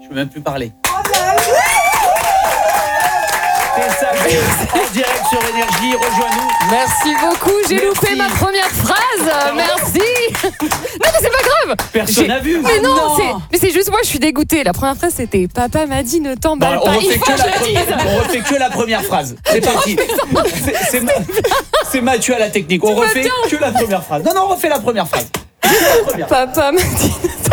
Je peux même plus parler. Tessa en direct sur Énergie, rejoins-nous. Merci beaucoup, j'ai Merci. loupé ma première phrase. Merci. Non mais c'est pas grave. Personne n'a vu. Mais non, non. c'est juste moi, je suis dégoûtée. La première phrase c'était papa m'a dit ne t'emballe Bon, pas. on refait Il faut que je le dise. on refait que la première phrase. C'est parti. C'est Mathieu à la technique. On refait que la première phrase. Non, on refait la première phrase. Juste la première. Papa m'a dit.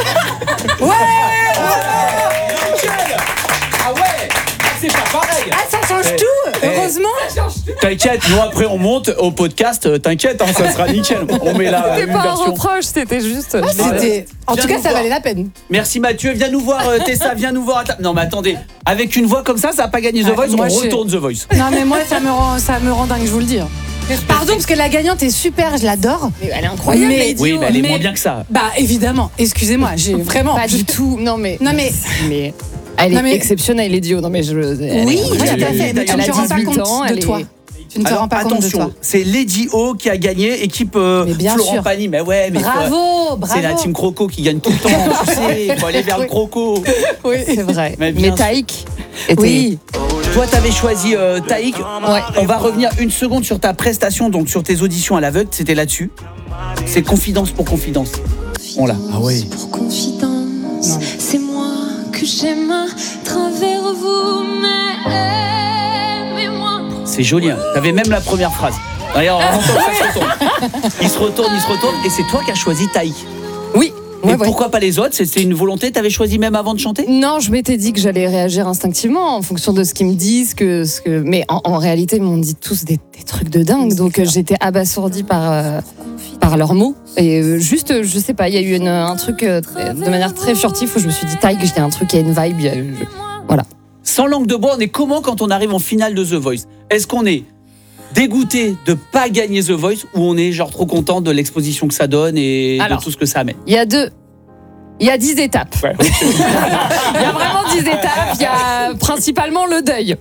Ah ouais. C'est pas pareil. Ah, ça change tout. Heureusement. T'inquiète, nous après on monte au podcast. T'inquiète, hein, ça sera nickel. On met la C'était une pas un version. reproche, c'était juste. C'était... En Viens tout cas, nous ça voir. valait la peine. Merci Mathieu, viens nous voir Tessa, viens nous voir à Non mais attendez, avec une voix comme ça n'a pas gagné The Voice, moi, on je- retourne The Voice. Non, mais moi, ça me rend dingue, je vous le dis. Pardon, parce que la gagnante est super, je l'adore. Mais elle est incroyable. Mais- Lady Oui, O. mais elle est mais- moins bien que ça. Bah, évidemment. Excusez-moi, j'ai vraiment... Pas du tout. Non mais. Non, mais... Elle est Non, mais- exceptionnelle, Lady O. Non mais je. elle Oui, est- tout à elle fait. est- Mais tu elle ne a te rends pas 18 compte ans, de elle toi. est- Tu ne te Alors rends pas compte de toi. attention, c'est Lady O qui a gagné, équipe Mais bien Florent sûr. Pagny. Mais ouais, mais Bravo, bravo. c'est la team Croco qui gagne tout le temps, tu sais, il faut aller vers le Croco. Oui. C'est vrai. Mais bien Mais sûr. Taïk était. Oui. Toi, t'avais choisi Taïk. Ouais. On va revenir une seconde sur ta prestation, donc sur tes auditions à l'aveugle, c'était là-dessus. C'est confidence pour confidence. On l'a. Ah ouais. Pour confidence, c'est moi que j'aime à travers vous, mais aimez-moi. C'est joli, hein. T'avais même la première phrase. D'ailleurs, on entend que ça se retourne. Il se retourne, et c'est toi qui as choisi Taïk. Oui. Et Ouais, ouais. pourquoi pas les autres? C'était une volonté, t'avais choisi même avant de chanter? Non, je m'étais dit que j'allais réagir instinctivement en fonction de ce qu'ils me disent, mais en réalité, ils m'ont dit tous des trucs de dingue, donc j'étais abasourdie par leurs mots. Et juste, je sais pas, il y a eu un truc de manière très furtive où je me suis dit, Taïk, j'ai un truc, il y a une vibe, voilà. Sans langue de bois, on est comment quand on arrive en finale de The Voice? Est-ce qu'on est dégoûté de pas gagner The Voice ou on est genre trop content de l'exposition que ça donne et Alors. de tout ce que ça amène? Il y a 10 étapes. Ouais. Il y a vraiment 10 étapes. Il y a principalement le deuil.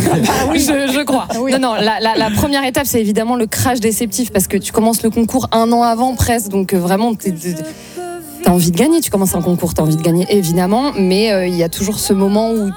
je crois. Oui. Non, la première étape, c'est évidemment le crash déceptif parce que tu commences le concours 1 an avant presque. Donc vraiment, t'as envie de gagner. Tu commences un concours, t'as envie de gagner évidemment. Mais il y a toujours ce moment où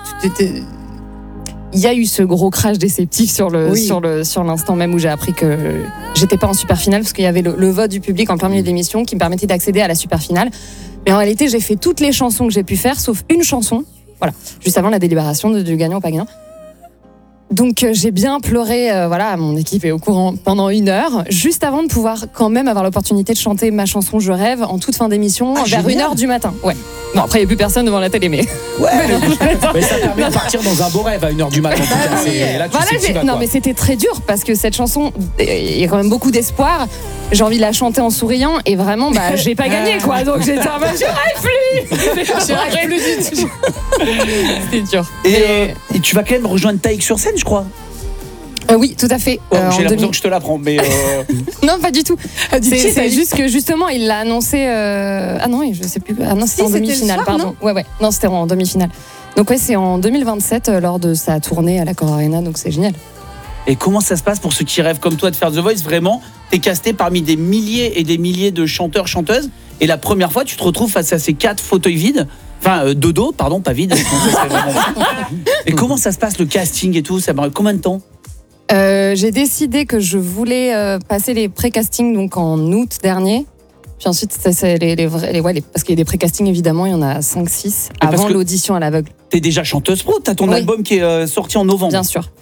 il y a eu ce gros crash déceptif sur l'instant même où j'ai appris que j'étais pas en super finale parce qu'il y avait le vote du public en plein milieu de l'émission qui me permettait d'accéder à la super finale. Mais en réalité, j'ai fait toutes les chansons que j'ai pu faire sauf une chanson. Voilà, juste avant la délibération du gagnant ou pas gagnant. Donc j'ai bien pleuré, voilà, mon équipe est au courant pendant 1 heure, juste avant de pouvoir quand même avoir l'opportunité de chanter ma chanson Je rêve en toute fin d'émission vers génial. 1h du matin. Ouais. Non, après il n'y a plus personne devant la télé, mais. Ouais. Mais ça permet de partir dans un beau rêve à 1h du matin. en tout cas. C'est là que tu Voilà, sais que tu vas, non quoi. mais c'était très dur parce que cette chanson, il y a quand même beaucoup d'espoir. J'ai envie de la chanter en souriant et vraiment, bah, j'ai pas gagné quoi. Donc j'étais en mode, je rêve plus. Je rêve plus du tout. C'était dur. Et tu vas quand même rejoindre Taïk sur scène, je crois. Oui, tout à fait. Oh, En j'ai l'impression 2000 que je te l'apprends, mais Non, pas du tout. qui, C'est Taïk juste que justement, il l'a annoncé. Ah non, je sais plus. Ah non, c'était Si, en c'était le demi-finale, soir, pardon. Ouais. Non, c'était en demi-finale. Donc ouais, c'est en 2027 lors de sa tournée à l'Accor Arena. Donc c'est génial. Et comment ça se passe pour ceux qui rêvent comme toi de faire The Voice? Vraiment, t'es casté parmi des milliers et des milliers de chanteurs, chanteuses. Et la première fois, tu te retrouves face à ces 4 fauteuils vides. Enfin, de dos, pardon, pas vides. sinon ça serait vraiment- Et comment ça se passe le casting et tout? Ça prend combien de temps? J'ai décidé que je voulais passer les pré-castings donc en août dernier. Puis ensuite, c'est parce qu'il y a des pré-castings évidemment, il y en a 5-6 parce avant que- l'audition à l'aveugle, T'es déjà chanteuse pro, t'as ton Oui. album qui est sorti en novembre. bien sûr.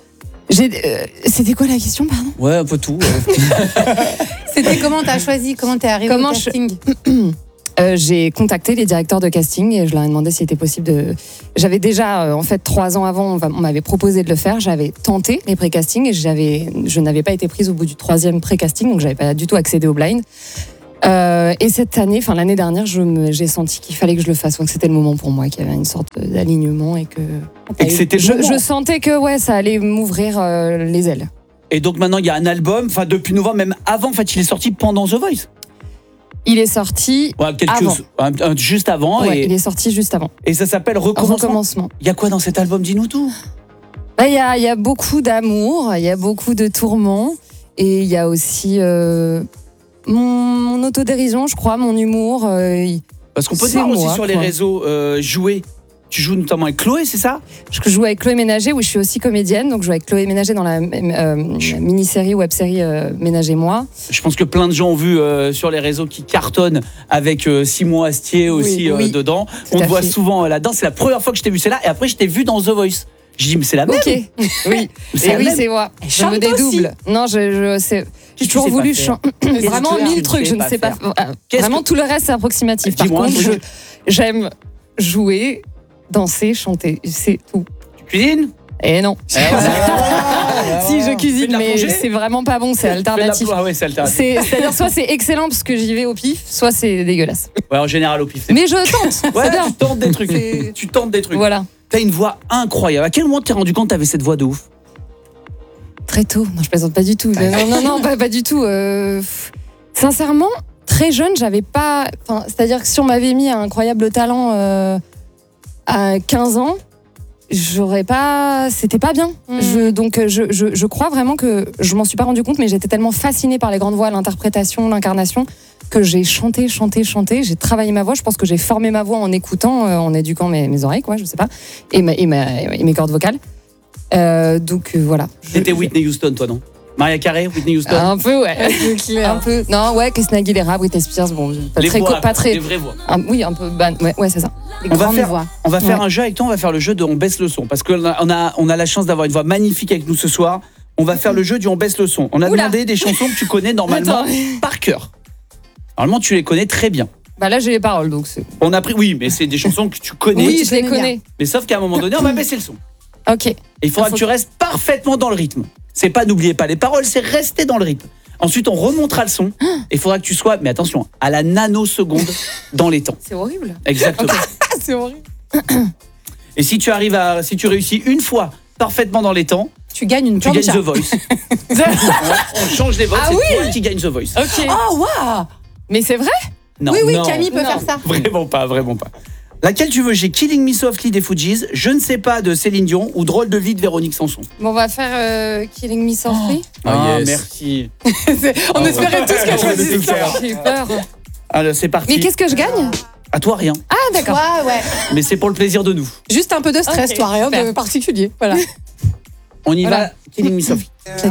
C'était quoi la question, pardon? Ouais, un peu tout. C'était comment t'as choisi, comment t'es arrivé Comment au je- casting J'ai contacté les directeurs de casting et je leur ai demandé s'il était possible de. J'avais déjà, en fait, 3 ans avant, on m'avait proposé de le faire. J'avais tenté les pré-castings et je n'avais pas été prise au bout du 3e pré-casting, donc j'avais pas du tout accédé au blind. Et cette année, enfin l'année dernière, j'ai senti qu'il fallait que je le fasse, donc c'était le moment pour moi, qu'il y avait une sorte d'alignement et que. Et que c'était le moment. Je sentais que ouais, ça allait m'ouvrir les ailes. Et donc maintenant, il y a un album, enfin depuis novembre, même avant, en fait, il est sorti pendant The Voice. Il est sorti. Ouais, Avant. juste avant. Ouais, et, il est sorti juste avant. et ça s'appelle Recommencement. Recommencement. Il y a quoi dans cet album? Dis-nous tout. Il y a beaucoup d'amour, il y a beaucoup de tourments et il y a aussi mon autodérision, je crois, mon humour. Parce qu'on peut te C'est voir aussi moi, sur les quoi. réseaux jouer. tu joues notamment avec Chloé, c'est ça? Je joue avec Chloé Ménager, où je suis aussi comédienne. Donc, je joue avec Chloé Ménager dans la mini-série, web-série Ménagez-moi. Je pense que plein de gens ont vu sur les réseaux qui cartonnent avec Simon Astier aussi dedans. On te voit souvent là-dedans. C'est la première fois que je t'ai vu, c'est là. Et après, je t'ai vu dans The Voice. J'ai dit, mais c'est la même. Ok, oui. C'est moi. Je me dédouble. Non, j'ai toujours voulu chanter. Vraiment 1000 trucs, je ne sais pas. Vraiment, tout le reste, c'est approximatif. Par contre, j'aime jouer, danser, chanter. C'est tout. Tu cuisines? Eh non. Si, je cuisine, mais c'est vraiment pas bon, c'est alternatif. Ah ouais, c'est alternatif. C'est-à-dire, soit c'est excellent parce que j'y vais au pif, soit c'est dégueulasse. Ouais, en général, au pif. Mais je tente. Ouais, c'est bien. tu tentes des trucs. Tu tentes des trucs. Voilà. T'as une voix incroyable. À quel moment t'es rendu compte que t'avais cette voix de ouf? Très tôt. Non, je plaisante pas du tout. Non, pas du tout. Sincèrement, très jeune, j'avais pas. C'est-à-dire que si on m'avait mis un incroyable talent à 15 ans, j'aurais pas. C'était pas bien. Je crois vraiment que je m'en suis pas rendu compte, mais j'étais tellement fascinée par les grandes voix, l'interprétation, l'incarnation, que j'ai chanté. J'ai travaillé ma voix. Je pense que j'ai formé ma voix en écoutant, en éduquant mes oreilles, quoi, je sais pas, et mes cordes vocales. Voilà. T'étais Whitney Houston, toi, non? Mariah Carey, Whitney Houston? Un peu, ouais. Un peu. Non, ouais, Christina Aguilera, Britney Spears, bon, pas très. Les vraies voix. Oui, un peu. Ouais, c'est ça. On va faire un jeu avec toi. On va faire le jeu de on baisse le son parce qu'on a la chance d'avoir une voix magnifique avec nous ce soir. On va faire le jeu du on baisse le son. On a demandé des chansons que tu connais normalement par cœur. Normalement, tu les connais très bien. Bah là, j'ai les paroles, donc c'est. On a pris, oui, mais c'est des chansons que tu connais. Oui, je les connais. Mais sauf qu'à un moment donné, on va baisser le son. Ok. Et il faudra que tu restes parfaitement dans le rythme. C'est pas n'oubliez pas les paroles, c'est rester dans le rythme. Ensuite, on remontera le son. Et il faudra que tu sois, mais attention, à la nanoseconde dans les temps. C'est horrible. Exactement. C'est horrible. Et si tu réussis une fois parfaitement dans les temps, tu gagnes une tu gagnes plancha. The Voice. On change les votes, c'est toi qui gagne The Voice. Ok. Oh, waouh. Mais c'est vrai? Non, Oui, non. Camille peut faire ça. Vraiment pas. Laquelle tu veux? J'ai Killing Me Softly des Fugees, Je ne sais pas de Céline Dion ou Drôle de vie de Véronique Sanson. Bon, on va faire Killing Me Softly. Yes. Merci. On espérait tous qu'elle choisisse ça. J'ai peur. Alors, c'est parti. Mais qu'est-ce que je gagne? À toi, rien. Ah, d'accord. Ouais. Mais c'est pour le plaisir de nous. Juste un peu de stress, Ok, toi, rien super. de particulier. Voilà. On y Voilà. va, Killing Me Softly. C'est